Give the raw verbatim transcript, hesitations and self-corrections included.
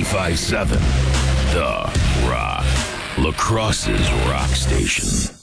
five seven, The Rock. La Crosse's rock station.